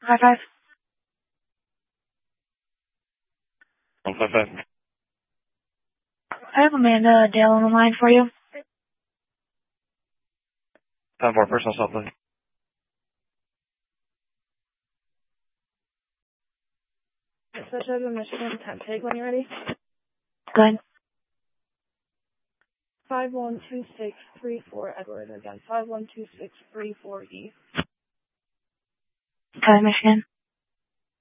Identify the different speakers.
Speaker 1: 5-5.
Speaker 2: 155.
Speaker 1: I have Amanda Dale on the line for you.
Speaker 2: Time for personal cell, please.
Speaker 3: Associated with Michigan, 10 Pig, when you're ready.
Speaker 1: Go ahead.
Speaker 3: 512634 Edward again. 512634E.
Speaker 1: Go ahead, Michigan.